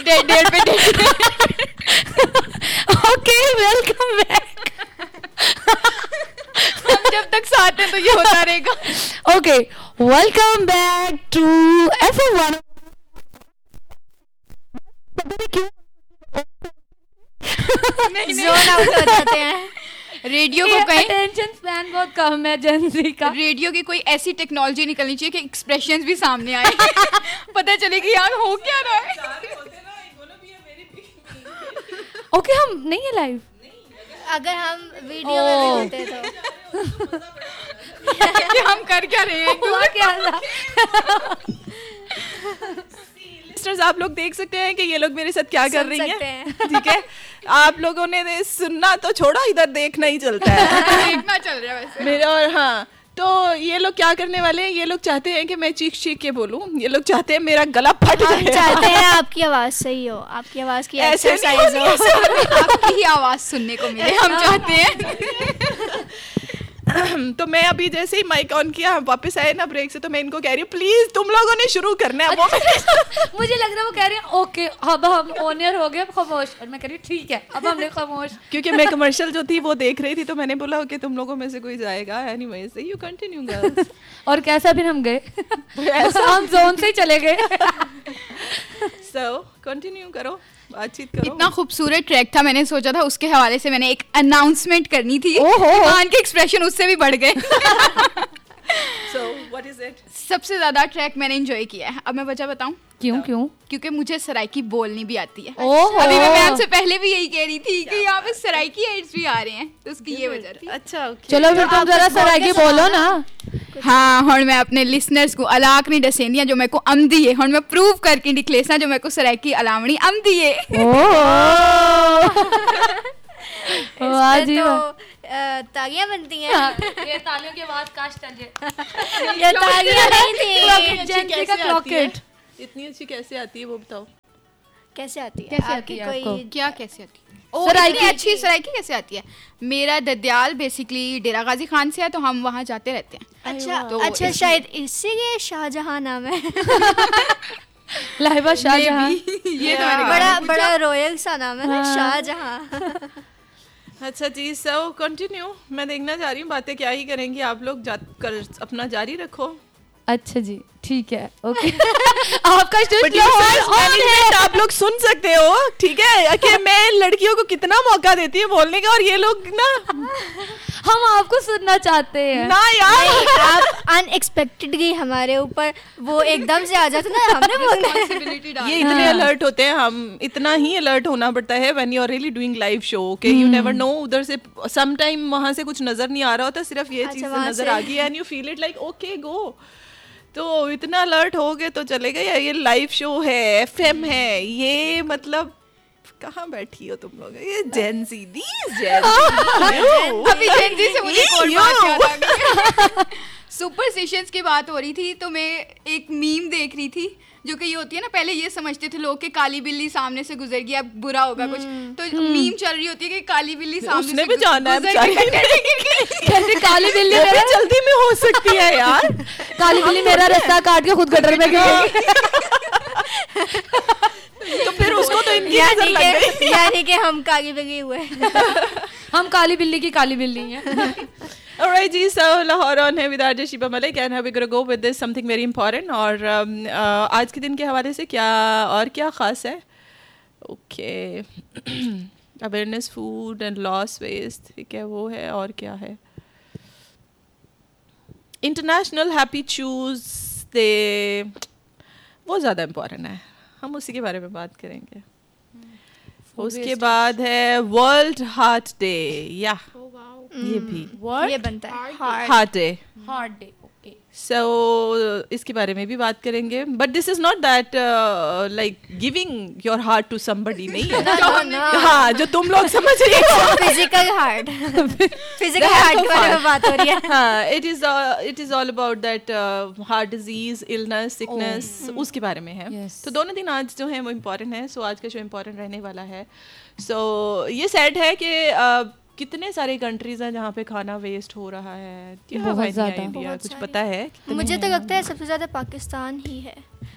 डेढ़ पे डेढ़। Okay welcome back. हम जब तक साथ हैं तो ये होता रहेगा। Okay welcome back to FM1। Zone out हो जाते हैं। रेडियो को कहीं अटेंशन स्पैन बहुत कम है जेंजी का। रेडियो की कोई ऐसी टेक्नोलॉजी निकलनी चाहिए कि एक्सप्रेशंस भी सामने आए। पता चले कि यार हो क्या रहा है। ओके हम नहीं है लाइव। अगर हम वीडियो में भी होते तो कि हम कर क्या रहे हैं। हुआ क्या था? लिस्टर्स आप लोग देख सकते हैं कि ये लोग मेरे साथ क्या कर रही सकते हैं। हैं। ठीक है, आप लोगों ने सुनना तो छोड़ा, इधर देखना ही चलता है। देखना चल रहा है वैसे। मेरे और हाँ, तो ये लोग क्या करने वाले हैं, ये लोग चाहते हैं कि मैं चीख चीख के बोलूं, ये लोग चाहते हैं मेरा गला फट हम जाए। चाहते हैं आपकी आवाज सही हो, आपकी आवाज की ऐसे नहीं एक्सरसाइज हो। आपकी ही आवाज सुनने को मिले हम चाहते हैं। तो मैं अभी जैसे ही माइक ऑन किया, हम वापस आए ना ब्रेक से, तो मैं इनको कह रही हूँ प्लीज तुम लोगों ने शुरू करना है। वो मुझे लग रहा है वो कह रही है ओके अब हम ऑनर हो गए, अब खामोश। और मैं कह रही हूँ ठीक है अब हमने खामोश। क्योंकि मैं कमर्शियल जो थी वो देख रही थी, तो मैंने बोला कि तुम लोगों में से कोई जाएगा। Anyways you continue girls. और कैसा फिर हम गए? हम जोन से ही चले गए। सो कंटिन्यू करो, बातचीत करो। इतना खूबसूरत ट्रैक था, मैंने सोचा था उसके हवाले से मैंने एक अनाउंसमेंट करनी थी। ओहो। ईमान के एक्सप्रेशन उससे भी बढ़ गए। So what is it? सबसे ज्यादा ट्रैक मैंने एंजॉय किया है। अब मैं वजह बताऊं क्यों क्यों? क्योंकि मुझे सराइकी बोलनी भी आती है। ओहो। अभी मैं मैम से पहले भी यही कह रही थी कि यहाँ पे सराइकी एड्स भी आ रहे हैं, तो उसकी ये वजह थी। अच्छा okay. चलो फिर तुम जरा सराइकी बोलो ना। हाँ हुण मैं अपने लिसनर्स को अलाक नहीं दसेंदियां जो मेरे को आमदी है। हुण मैं प्रूव करके निकलेसा जो मेरे को सराइकी अलावणी आमदी है। वाह जी तो वाह। तालियां बनती हैं। ये तालियों की आवाज काश चले। ये तालियां नहीं थी। जेंजी का क्लॉकेट इतनी अच्छी कैसे आती है वो बताओ। कैसे आती है? कैसे आपकी आती है कोई आपको? क्या कैसे आती है? ओ सराइकी- इतनी अच्छी सराइकी कैसे आती है? मेरा ददयाल बेसिकली डेरा गाजी खान से है, तो हम वहाँ जाते रहते हैं। अच्छा तो अच्छा, शायद इसीलिए शाहजहां नाम है। लाहिबा शाहजहां। ये तो मैंने बड़ा बड़ा रॉयल सा नाम है ना, शाहजहां। अच्छा जी, सो कंटिन्यू। मैं देखना चाह रही हूँ बातें क्या ही करेंगी आप लोग, कर अपना जारी रखो। अच्छा जी ठीक है ओके। आपका मैनेजमेंट आप लोग सुन सकते हो, ठीक है, कि मैं लड़कियों को कितना मौका देती हूँ बोलने का, और ये लोग ना हम आपको सुनना चाहते हैं ना यार। नहीं, आप अनएक्सपेक्टेडली हमारे ऊपर वो एकदम से आ जाते ना, हमने बोलना है। ये इतने अलर्ट होते हैं, हम इतना ही अलर्ट होना पड़ता है when you are really doing live show. Okay, you never know, उधर से सम टाइम वहां से कुछ नजर नहीं आ रहा होता, सिर्फ ये चीज वहाँ नजर से। आ गई and you feel it like okay go. तो इतना अलर्ट हो गए तो चलेगा यार, ये लाइव शो है, एफएम है, ये मतलब कहाँ बैठी हो तुम लोग? ये जेंजी अभी जेंजी से मुझे एक और बात याद आ गई। सुपरस्टिशंस की बात हो रही थी, तो मैं एक मीम देख रही थी जो कि ये होती है ना, पहले ये समझते थे लोग कि काली बिल्ली सामने से गुजर गई अब बुरा होगा कुछ, तो मीम चल रही होती है कि काली बिल्ली सामने उसने से भी जाना है गुजर गई। कैसे काली बिल्ली वो भी मेरा जल्दी में हो सकती है यार। काली बिल्ली मेरा रास्ता काट के खुद गटर में गई। तो फिर उसको तो इनकी नजर लग गई। यानी कि हम काली बिल्ली हुए। हम काली बिल्ली की काली बिल्ली हैं। Alright ji, so Lahore on है with RJ Shiba Malik and we gonna go with this something very important. और आज के दिन के हवाले से क्या और क्या ख़ास है? Okay, awareness food and loss waste, ठीक है, वो है। और क्या है? इंटरनेशनल हैप्पी चूज डे, वो ज़्यादा इम्पॉर्टेंट है, हम उसी के बारे में बात करेंगे। उसके बाद है वर्ल्ड हार्ट डे, या ये भी ये बनता है heart day. Hard day okay. सो इसके बारे में भी बात करेंगे, but this is not that like giving your heart to somebody, नहीं है। हाँ, जो तुम लोग समझ रही हो। फिजिकल हार्ट, फिजिकल हार्ट के बारे में बात हो रही है। हाँ, it is all about that heart disease, illness, sickness, उसके बारे में है। Yes. तो दोनों दिन आज जो है वो इम्पोर्टेंट है। सो आज का शो इम्पोर्टेंट रहने वाला है। सो ये सैड है कि कितने सारे कंट्रीज हैं जहाँ पे खाना वेस्ट हो रहा है। बहुत ज़्यादा। इंडिया कुछ पता है? मुझे तो लगता है सबसे ज्यादा पाकिस्तान ही है।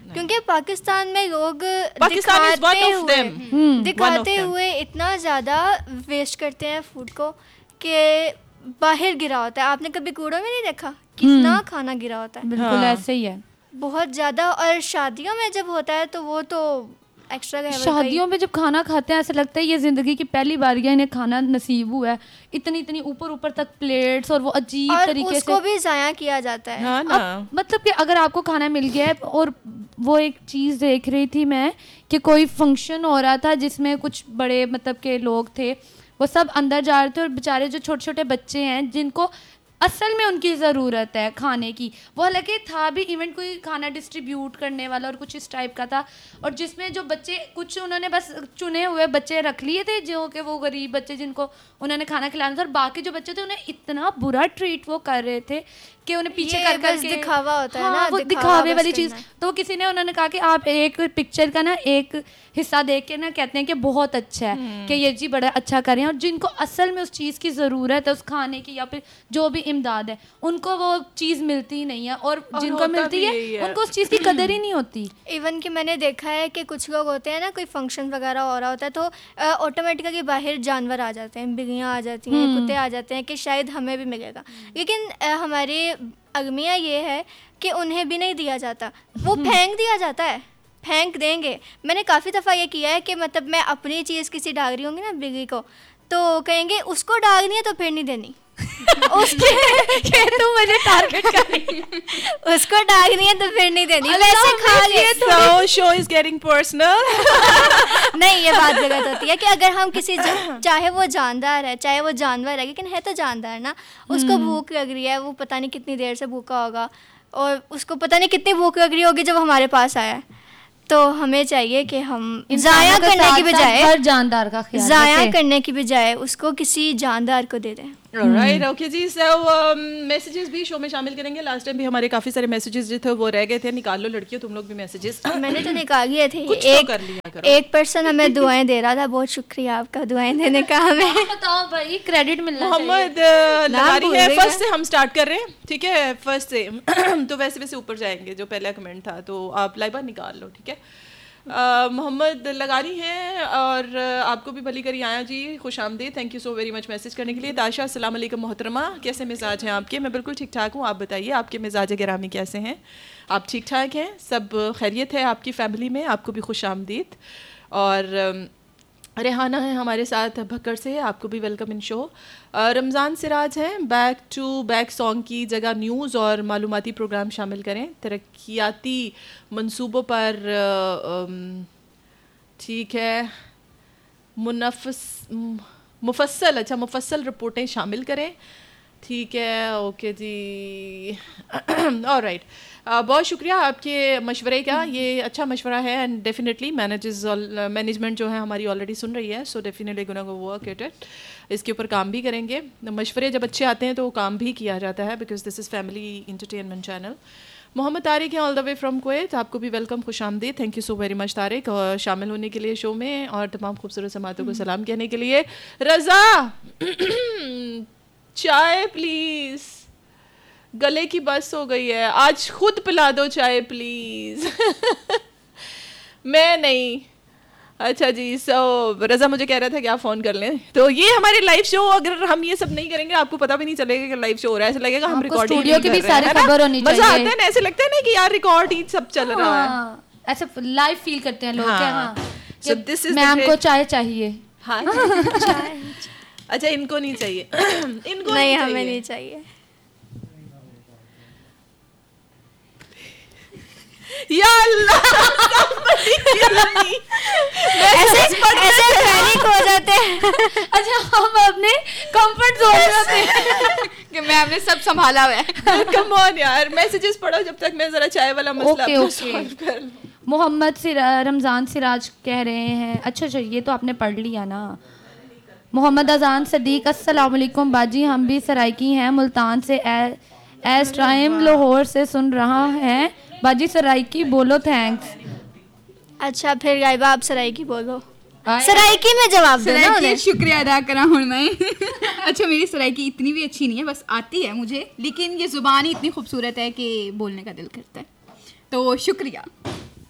क्योंकि पाकिस्तान में लोग Pakistan is one of them. दिखाते them. हुए इतना ज़्यादा वेस्ट करते हैं फूड को कि बाहर गिरा होता है। आपने कभी कूड़ों में नहीं देखा कितना खाना गिरा होता है? बिल्कुल ऐसे ही है। बहुत ज़्यादा। और शादियों में जब होता है तो वो तो एक्स्ट्रा लेवल का ही। शादियों में जब खाना खाते हैं ऐसा लगता है ये जिंदगी की पहली बार इन्हें खाना नसीब हुआ है। इतनी इतनी ऊपर ऊपर तक प्लेट्स और वो अजीब और तरीके से उसको भी ज़ाया किया जाता है। हाँ ना, मतलब कि अगर आपको खाना मिल गया है, और वो एक चीज़ देख रही थी मैं कि कोई फंक्शन हो रहा था जिसमें कुछ बड़े मतलब के लोग थे, वो सब अंदर जा रहे थे और बेचारे जो छोटे छोटे बच्चे हैं जिनको असल में उनकी ज़रूरत है खाने की, वो हालांकि था भी इवेंट कोई खाना डिस्ट्रीब्यूट करने वाला और कुछ इस टाइप का था, और जिसमें जो बच्चे कुछ उन्होंने बस चुने हुए बच्चे रख लिए थे जो कि वो गरीब बच्चे जिनको उन्होंने खाना खिलाना था, और बाकी जो बच्चे थे उन्हें इतना बुरा ट्रीट वो कर रहे थे कि उन्हें पीछे कर करके दिखावा होता है हाँ, ना, वो दिखावा दिखावे बस वाली करना चीज़। है। तो किसी ने उन्होंने कहा कि आप एक पिक्चर का ना एक हिस्सा देख के ना कहते हैं कि बहुत अच्छा है कि ये जी बड़ा अच्छा कर रहे हैं, और जिनको असल में उस चीज़ की ज़रूरत है उस खाने की या फिर जो भी इमदाद है उनको वो चीज़ मिलती ही नहीं है, और जिनको होता मिलती भी यही है है। उनको उस चीज़ की कदर ही नहीं होती। इवन कि मैंने देखा है कि कुछ लोग होते हैं ना, कोई फंक्शन वगैरह हो रहा होता है तो ऑटोमेटिकली बाहर जानवर आ जाते हैं, बिल्लियाँ आ जाती हैं, कुत्ते आ जाते हैं कि शायद हमें भी मिलेगा। लेकिन हमारे अलमिया ये है कि उन्हें भी नहीं दिया जाता, वो फेंक दिया जाता है, फेंक देंगे। मैंने काफ़ी दफ़ा ये किया है कि मतलब मैं अपनी चीज़ किसी डाल रही होंगी ना बिल्ली को, तो कहेंगे उसको डालनी है तो फिर नहीं देनी उसके तुम मुझे टारगेट कर रही उसको डालनी है तो फिर नहीं देनी, वैसे खा लिए तो so show is getting personal. नहीं, ये बात गलत होती है कि अगर हम किसी चाहे वो जानदार है चाहे वो जानवर है, लेकिन है तो जानदार ना, उसको भूख लग रही है, वो पता नहीं कितनी देर से भूखा होगा और उसको पता नहीं कितनी भूख लग रही होगी जब हमारे पास आया है, तो हमें चाहिए कि हम ज़ाया करने की बजाय हर जानदार का ख्याल ज़ाया रखें। करने की बजाय उसको किसी जानदार को दे दें। राइट, ओके जी। सो मैसेजेस भी शो में शामिल करेंगे। लास्ट टाइम भी हमारे काफ़ी सारे मैसेजेस जो थे वो रह गए थे। निकाल लो लड़कियों तुम लोग भी मैसेजेस। मैंने तो निकाल लिए थे। कुछ तो कर लिया करो। एक पर्सन हमें दुआएं दे रहा था, बहुत शुक्रिया आपका दुआएं देने का हमें। बताओ भाई, क्रेडिट मिलना चाहिए। मोहम्मद लगारी है, फर्स्ट से हम स्टार्ट कर रहे हैं, ठीक है, फर्स्ट से तो वैसे वैसे ऊपर जाएंगे। जो पहला कमेंट था तो आप लाइबा निकाल लो, ठीक है। मोहम्मद लगारी हैं और आपको भी भली करी आया जी, खुश आमदीद, thank you so very much message करने के लिए। ताशा अस्सलाम वालेकुम मोहतरमा, कैसे मिजाज हैं आपके? मैं बिल्कुल ठीक ठाक हूँ, आप बताइए आपके मिजाज गिरामी कैसे हैं? आप ठीक ठाक हैं? सब खैरियत है आपकी फैमिली में? आपको भी खुश आमदीद। और रेहाना है हमारे साथ भक्कर से, आपको भी welcome in show. Ramzan Siraj हैं, बैक टू बैक सॉन्ग की जगह न्यूज़ और मालूमाती प्रोग्राम शामिल करें, तरक्याती मंसूबों पर, ठीक है, मुफस्सल रिपोर्टें शामिल करें, ठीक है, ओके जी। ऑलराइट, बहुत शुक्रिया आपके मशवरे का, ये अच्छा मशवरा है एंड डेफिनेटली मैनेजमेंट जो है हमारी ऑलरेडी सुन रही है, so definitely gonna go work it, इसके ऊपर काम भी करेंगे। मशवरे जब अच्छे आते हैं तो काम भी किया जाता है, because this is family entertainment channel. Mohammad Tariq हैं all the way from Kuwait, आपको भी वेलकम, खुश आमदीद, thank you so very much Tariq और शामिल होने के लिए शो में और तमाम खूबसूरत समातों को सलाम कहने के लिए। रज़ा चाय प्लीज़, गले की बस हो गई है, आज खुद पिला दो चाय प्लीज़। मैं नहीं, अच्छा जी। सो रज़ा मुझे कह रहा था कि आप फ़ोन कर लें, तो ये हमारे लाइव शो, अगर हम ये सब नहीं करेंगे आपको पता भी नहीं चलेगा कि लाइव शो हो रहा है, ऐसा लगेगा हम रिकॉर्डिंग स्टूडियो की भी सारी खबर होनी चाहिए। मजा आता है ना, ऐसे लगता है ना कि यार रिकॉर्ड ही सब चल रहा है, हाँ, ऐसे लाइव फील करते हैं लोग। हाँ। हाँ, So this is the ma'am को great- चाय चाहिए। हाँ अच्छा, इनको नहीं चाहिए, इनको नहीं, हमें चाहिए। नहीं चाहिए। या अल्लाह, ऐसे पैनिक हो जाते हैं। अच्छा, हम अपने कंफर्ट जोन में होते हैं कि मैम ने सब संभाला हुआ है। कम ऑन यार, मैसेजेस पढ़ो जब तक मैं जरा चाय वाला मसला ओके, अपना ओके। सॉल्व कर लूं। मोहम्मद रमज़ान सिराज कह रहे हैं, अच्छा ये तो आपने पढ़ लिया ना। मोहम्मद अजान सदीक, अस्सलाम वालेकुम बाजी, हम भी सराइकी हैं, मुल्तान से एस टाइम लाहौर से सुन रहा है बाजी, सराइकी बोलो थैंक्स। अच्छा, फिर गायबा आप सराइकी बोलो, सराइकी में जवाब दो ना सराइकी उन्हें। शुक्रिया अदा करा हूँ मैं। अच्छा, मेरी सराइकी इतनी भी अच्छी नहीं है, बस आती है मुझे, लेकिन ये ज़ुबान ही इतनी खूबसूरत है कि बोलने का दिल करता है, तो शुक्रिया।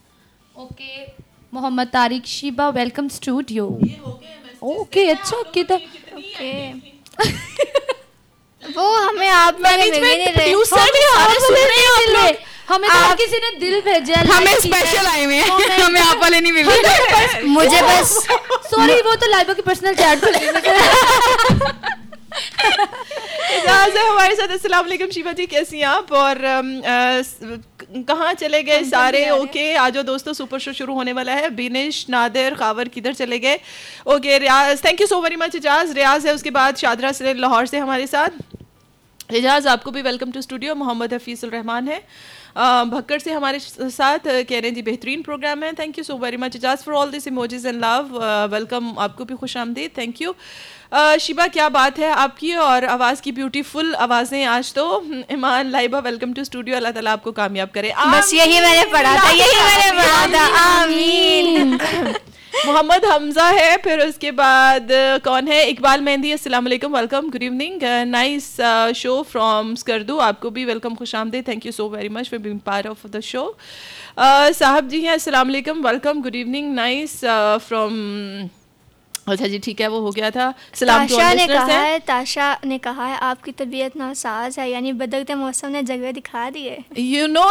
Okay Mohammad Tariq Shiba welcome studio. Okay अच्छा किधर ओके वो हमें आप में मिल नहीं रहे. हमें तो किसी ने दिल भेजा. हमें स्पेशल आए हुए हैं, हमें आप वाले नहीं मिल रहे. मुझे बस सॉरी वो तो लाइबा की पर्सनल चैट खुल गई. इजाज़ है हमारे साथ. अस्सलाम वालेकुम शिवा जी, कैसी हैं आप? और कहाँ चले गए सारे? ओके आ जाओ दोस्तों, सुपर शो शुरू होने वाला है. बिनिश नादिर खावर किधर चले गए? Okay Riyaz, thank you so very much Ejaz. रियाज है, उसके बाद शादरा से लाहौर से हमारे साथ. इजाज़ आपको भी welcome to studio. Mohammad हफीज़ुर Rahman है भक्कर से हमारे साथ. कह रहे हैं जी बेहतरीन प्रोग्राम है. Thank you so very much Ejaz for all this emojis and love. Welcome, आपको भी खुश आमदीद. Thank you. शिबा क्या बात है आपकी और आवाज़ की ब्यूटीफुल आवाज़ें आज तो. ईमान लाइबा वेलकम टू स्टूडियो. अल्लाह ताला आपको कामयाब करे. बस यही मैंने पढ़ा था, यही मैंने पढ़ा था. आमीन. मोहम्मद हमजा है, फिर उसके बाद कौन है? इकबाल मेहंदी. अस्सलाम वालेकुम, welcome, good evening. Nice show from Skardu. आपको भी वेलकम, खुश आमदीद. Thank you so very much for being part of the show. साहब जी हैं, अस्सलाम वालेकुम, welcome, good evening. Nice from. अच्छा जी ठीक है, वो हो गया था. सलाम टू ऑल लिसनर्स हैं. ताशा ने कहा है आपकी तबीयत नासाज है, यानी बदलते मौसम ने जगह दिखा दी है. यू नो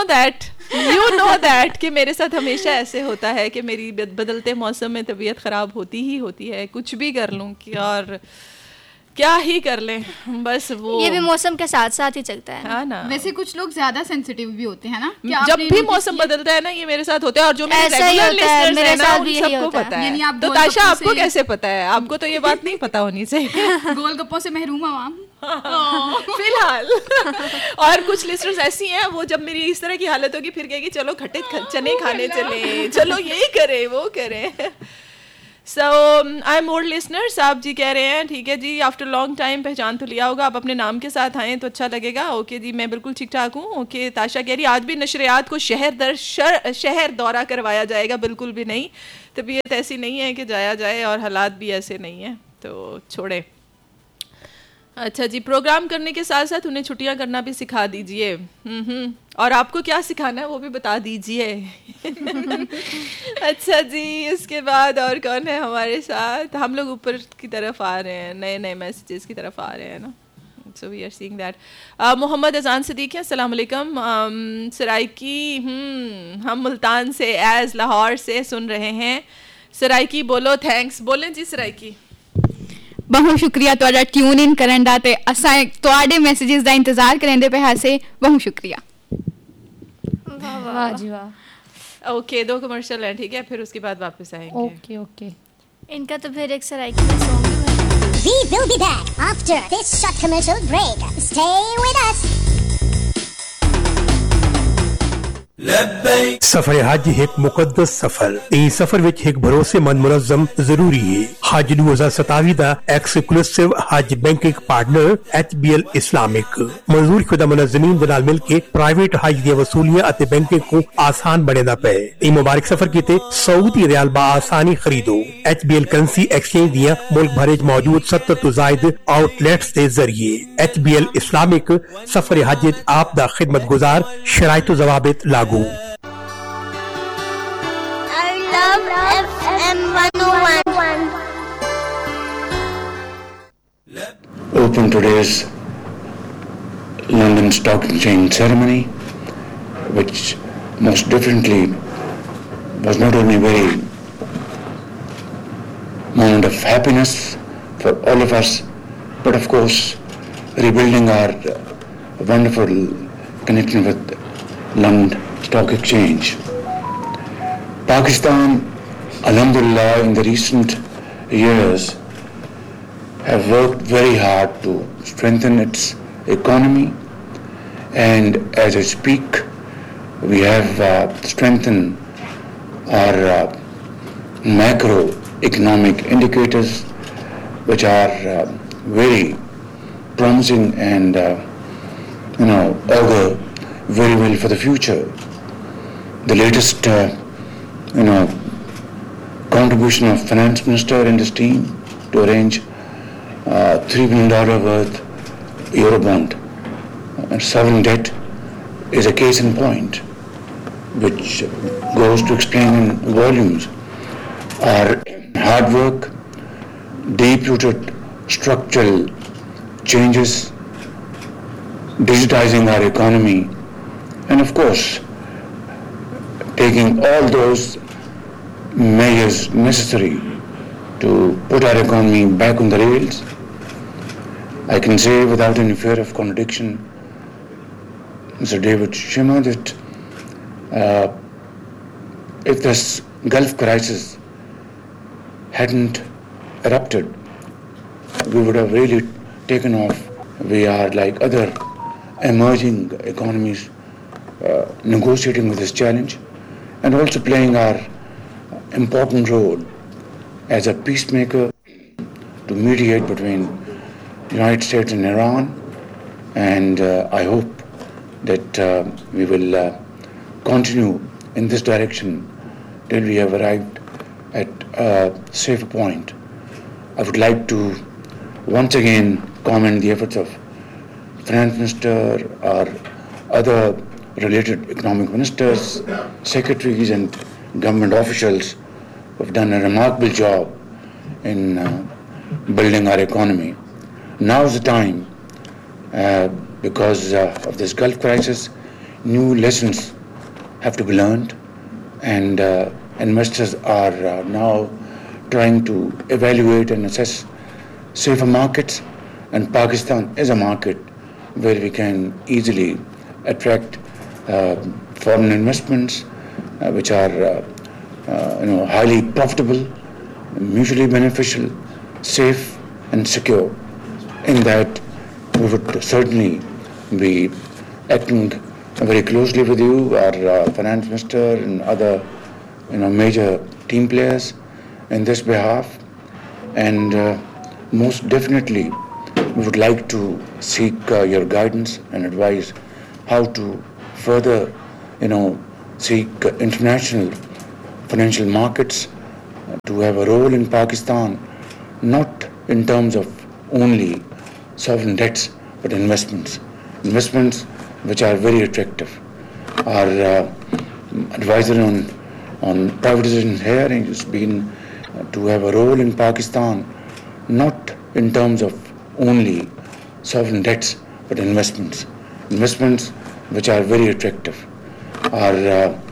दैट कि मेरे साथ हमेशा ऐसे होता है कि मेरी बदलते मौसम में तबीयत ख़राब होती ही होती है. कुछ भी कर लूँ और क्या ही कर लें, बस वो ये भी मौसम के साथ साथ ही चलता है. हाँ ना. वैसे कुछ लोग ज्यादा सेंसिटिव भी होते हैं ना. जब भी मौसम बदलता है ना, ये मेरे साथ होता है. और जो मेरे रेगुलर लिसनर्स हैं ना, उन सबको पता है. यानी आप तो ताशा आपको कैसे पता है? आपको तो ये बात नहीं पता होनी चाहिए. गोलगप्पों से महरूम आवाम फिलहाल. और कुछ लिसनर्स ऐसी हैं, वो जब मेरी इस तरह की हालत होगी फिर कहेगी चलो खट्टे चने खाने चले, चलो यही करें वो करें. सो आई एम ओल्ड लिसनर्स. आप जी कह रहे हैं ठीक है जी, आफ्टर लॉन्ग टाइम पहचान तो लिया होगा. आप अपने नाम के साथ आएँ तो अच्छा लगेगा. ओके जी, मैं बिल्कुल ठीक ठाक हूँ. ओके ताशा कह रही आज भी नशरियात को शहर दौरा करवाया जाएगा. बिल्कुल भी नहीं, तबीयत ऐसी नहीं है कि जाया जाए और हालात भी ऐसे नहीं हैं, तो छोड़े. अच्छा जी, प्रोग्राम करने के साथ साथ उन्हें छुट्टियां करना भी सिखा दीजिए. और आपको क्या सिखाना है वो भी बता दीजिए. अच्छा जी, इसके बाद और कौन है हमारे साथ? हम लोग ऊपर की तरफ आ रहे हैं, नए नए मैसेजेस की तरफ आ रहे हैं ना. So we are seeing that. Mohammad अजान सदीक है, अस्सलाम वालेकुम. सराइकी, हम मुल्तान से एज लाहौर से सुन रहे हैं. सराइकी बोलो थैंक्स. बोलें जी सराइकी. बहुत शुक्रिया तुहाडा ट्यून इन करन दा ते असां तुहाडे मैसेजेस दा इंतजार करन पे हासे. बहुत शुक्रिया. वाह जी वाह. ओके, 2 कमर्शियल हैं ठीक है, फिर उसके बाद वापस आएंगे. Okay okay. इनका तो फिर एक सराइकी में सॉन्ग भी बना. We will be back after this short commercial break. Stay with us. सफर हज एक मुकद्दस सफर. इस सफर विच एक भरोसेमंद मुनज़्ज़म जरूरी है. हज 2027 दा एक्सक्लूसिव हज बैंकिंग पार्टनर HBL इस्लामिक मंजूर शुदा मुनज़्ज़मीन दे नाल मिल के प्राइवेट हज दी वसूलियां अते बैंकिंग को आसान बनेदा पे. ई मुबारक सफर कीते सऊदी रियाल बा आसानी खरीदो. HBL करेंसी एक्सचेंज दियां मुल्क भर च मौजूद 70 तो जायद आउटलेट्स के जरिए. HBL इस्लामिक सफर हज आप दा खिदमत गुजार शराइत व ज़वाबित लागू. I love FM 101. Open today's London Stock Exchange ceremony, which most differently was not only very moment of happiness for all of us, but of course rebuilding our wonderful connection with London Stock Exchange. Pakistan, alhamdulillah, in the recent years have worked very hard to strengthen its economy, and as I speak we have strengthened our macroeconomic indicators, which are very promising and augur very well for the future. The latest contribution of Finance Minister and his team to arrange $3 billion worth Eurobond and sovereign debt is a case in point. which goes to explain in volumes, are hard work, deep-rooted structural changes, digitizing our economy, and of course, taking all those measures necessary to put our economy back on the rails. I can say without any fear of contradiction, Mr. David Shima, that if this Gulf crisis hadn't erupted, we would have really taken off. We are like other emerging economies negotiating with this challenge and also playing our important role as a peacemaker to mediate between the United States and Iran. And I hope that we will continue in this direction till we have arrived at a safer point. I would like to once again commend the efforts of Finance Minister or other related economic ministers, secretaries and government officials who have done a remarkable job in building our economy. Now is the time, because of this Gulf crisis, new lessons have to be learned, and investors are now trying to evaluate and assess safer markets, and Pakistan is a market where we can easily attract foreign investments which are highly profitable, mutually beneficial, safe and secure. In that, we would certainly be acting very closely with you, our finance minister and other major team players in this behalf, and most definitely we would like to seek your guidance and advice how to further seek international financial markets to have a role in Pakistan, not in terms of only sovereign debts but investments which are very attractive. Our advisor on privatization here has been to have a role in Pakistan, not in terms of only sovereign debts but investments which are very attractive. Our